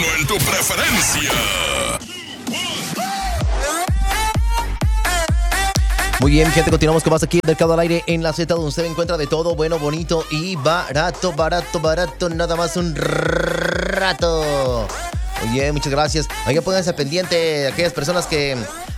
uno en tu preferencia. Muy bien, gente, continuamos con más aquí en Mercado al Aire en la Z, donde usted encuentra de todo bueno, bonito y barato, nada más un rato. Oye, muchas gracias. Oiga, pónganse al pendiente aquellas personas que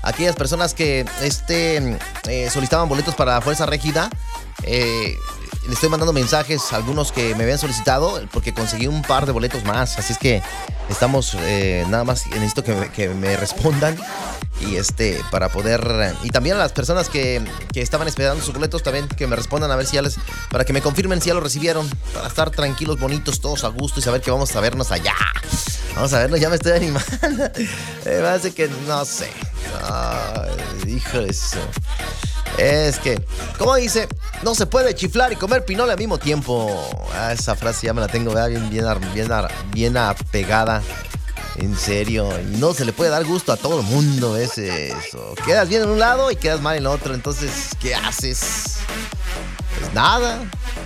solicitaban boletos para Fuerza Régida. Le estoy mandando mensajes a algunos que me habían solicitado porque conseguí un par de boletos más. Así es que estamos, nada más necesito que me respondan y para poder, y también a las personas que estaban esperando sus boletos también que me respondan a ver si ya para que me confirmen si ya lo recibieron, para estar tranquilos, bonitos, todos a gusto y saber que vamos a vernos allá. Vamos a vernos, ya me estoy animando. Me hace que no sé. Ay, hijo de eso. Es que, como dice, no se puede chiflar y comer pinole al mismo tiempo. Esa frase ya me la tengo bien apegada. En serio. Y no se le puede dar gusto a todo el mundo, es eso. Quedas bien en un lado y quedas mal en el otro. Entonces, ¿qué haces? Pues nada.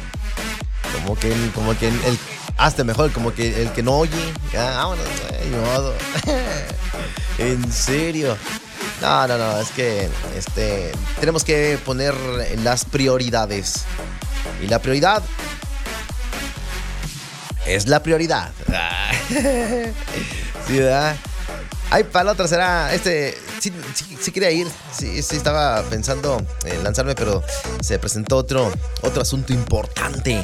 Como que el hazte mejor, como que el que no oye. Ya, vámonos, ni modo. En serio. No, es que tenemos que poner las prioridades. Y la prioridad es la prioridad. Sí, ¿verdad? Ay, para la otra será sí quería ir. Sí, estaba pensando en lanzarme, pero se presentó otro asunto importante.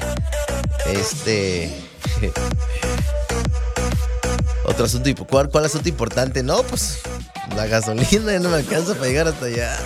Otro asunto. ¿Cuál asunto importante? No, pues la gasolina ya no me alcanza para llegar hasta allá.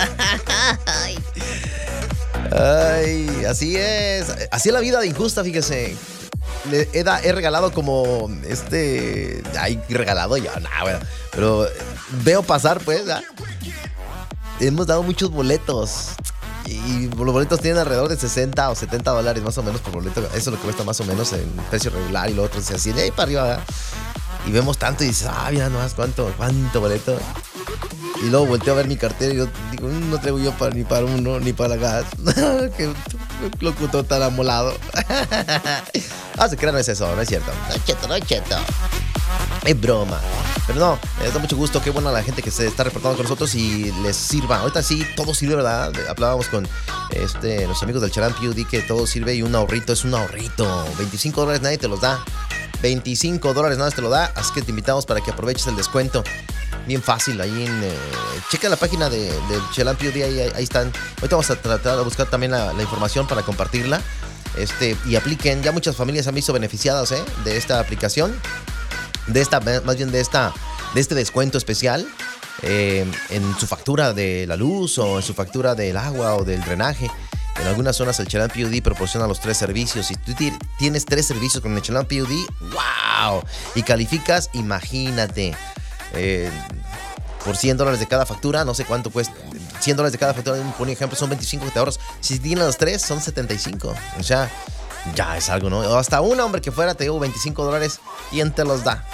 Ay, así es. Así es la vida de injusta, fíjese. He regalado como regalado ya, bueno, pero veo pasar, pues, ¿eh? Hemos dado muchos boletos. Y los boletos tienen alrededor de $60 o $70 más o menos por boleto. Eso es lo que cuesta más o menos en precio regular. Y lo otro se así de ahí para arriba, ¿verdad? Y vemos tanto y dices, mira nomás cuánto boleto. Y luego volteo a ver mi cartera y yo digo, no traigo yo ni para uno ni para gas. Que locutor tan amolado. Se crean, no es eso, no es cierto. No es cierto. Es broma. Pero no, me da mucho gusto. Qué bueno la gente que se está reportando con nosotros y les sirva. Ahorita sí, todo sirve, ¿verdad? Hablábamos con los amigos del Charan PUD que todo sirve y un ahorrito es un ahorrito. $25 nadie te los da. $25 nadie te lo da. Así que te invitamos para que aproveches el descuento. Bien fácil, ahí checa la página del Charan PUD, ahí están. Ahorita vamos a tratar de buscar también la información para compartirla. Y apliquen. Ya muchas familias han visto beneficiadas de esta aplicación. De este descuento especial en su factura de la luz o en su factura del agua o del drenaje. En algunas zonas el Charan PUD proporciona los 3 servicios. Si tú tienes 3 servicios con el Charan PUD, ¡wow! Y calificas, imagínate, por $100 de cada factura, no sé cuánto cuesta. $100 de cada factura, por ejemplo, son 25 que te ahorras. Si tienes los 3, son 75. O sea, ya es algo, ¿no? Hasta un hombre que fuera, te digo, $25. ¿Quién te los da?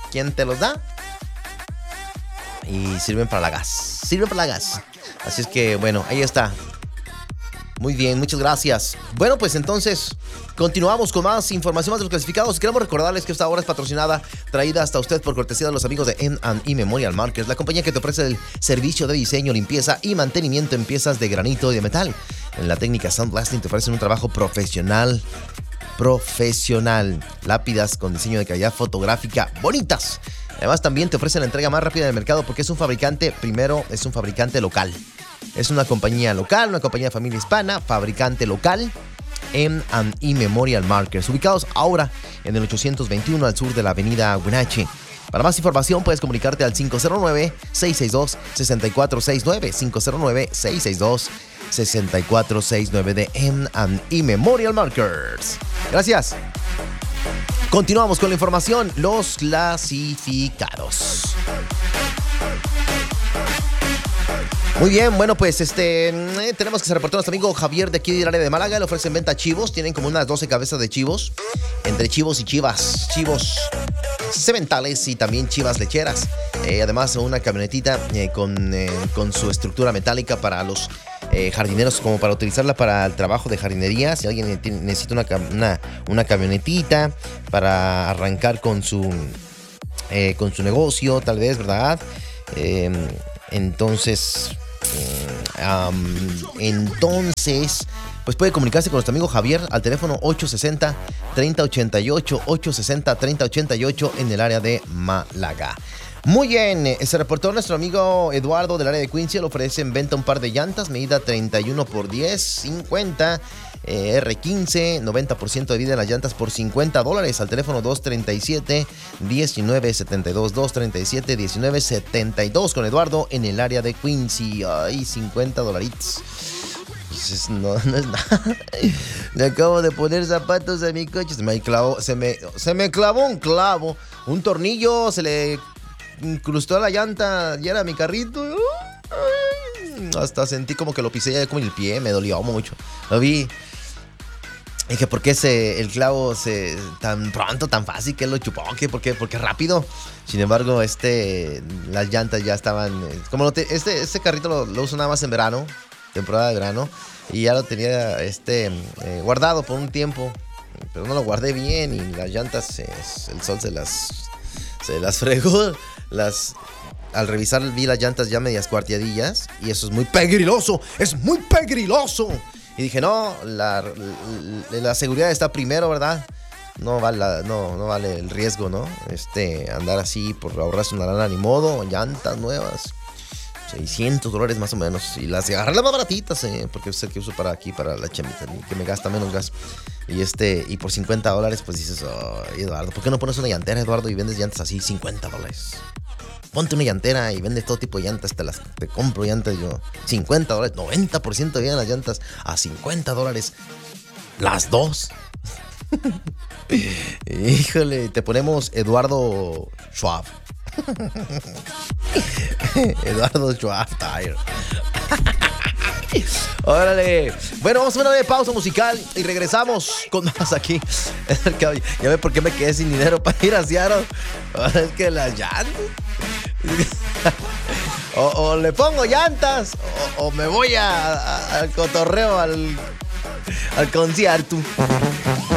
Y sirven para la gas. Así es que, bueno, ahí está. Muy bien, muchas gracias. Bueno, pues entonces continuamos con más información de los clasificados. Queremos recordarles que esta hora es traída hasta usted por cortesía de los amigos de M&E Memorial Markers, la compañía que te ofrece el servicio de diseño, limpieza y mantenimiento en piezas de granito y de metal. En la técnica Sandblasting te ofrecen un trabajo profesional. Lápidas con diseño de calidad fotográfica bonitas. Además, también te ofrecen la entrega más rápida del mercado porque es un fabricante local. Es una compañía local, una compañía de familia hispana, fabricante local, M&E Memorial Markers, ubicados ahora en el 821 al sur de la avenida Wenatchee. Para más información puedes comunicarte al 509-662-6469, 509-662-6469 de M&E Memorial Markers. Gracias. Continuamos con la información, los clasificados. Muy bien, bueno, pues tenemos que se reportó nuestro amigo Javier de aquí del área de Málaga. Le ofrecen venta chivos, tienen como unas 12 cabezas de chivos, entre chivos y chivas, chivos sementales y también chivas lecheras. Además, una camionetita con su estructura metálica para los jardineros, como para utilizarla para el trabajo de jardinería. Si alguien necesita una camionetita para arrancar con su con su negocio, tal vez, ¿verdad? Entonces, pues puede comunicarse con nuestro amigo Javier al teléfono 860-3088, 860-3088 en el área de Málaga. Muy bien, se reportó nuestro amigo Eduardo del área de Quincy. Le ofrece en venta un par de llantas, medida 31x10, 50, R15, 90% de vida en las llantas por $50 al teléfono 237-1972, 237-1972 con Eduardo en el área de Quincy. Ay, $50. Pues no es nada. Le acabo de poner zapatos a mi coche. Se me clavó un clavo, un tornillo, se le incrustó a la llanta y era mi carrito. Hasta sentí como que lo pisé ya como el pie, me dolió mucho. Lo vi. Dije, ¿por qué el clavo tan pronto, tan fácil que él lo chupó? ¿Por qué rápido? Sin embargo, las llantas ya estaban. Como este carrito lo uso nada más en verano, temporada de verano, y ya lo tenía guardado por un tiempo, pero no lo guardé bien y las llantas, el sol se las fregó. Al revisar vi las llantas ya medias cuarteadillas y eso es muy pegriloso, Y dije, no, la seguridad está primero, ¿verdad? No vale el riesgo, ¿no? Andar así por ahorrarse una lana, ni modo. Llantas nuevas, $600 más o menos. Y las agarré las más baratitas, porque es el que uso para la chamita, que me gasta menos gas. Y por $50, pues dices, oh, Eduardo, ¿por qué no pones una llantera, Eduardo, y vendes llantas así, $50? Ponte una llantera y vendes todo tipo de llantas. Te compro llantas yo. $50, 90% de vida en las llantas a $50. Las dos. Híjole, te ponemos Eduardo Schwab. Eduardo Schwab Tire. Órale. Bueno, vamos a una breve pausa musical y regresamos con más aquí. Ya ve por qué me quedé sin dinero para ir a Seattle. Ahora es que las llantas. O le pongo llantas o me voy al cotorreo, al concierto.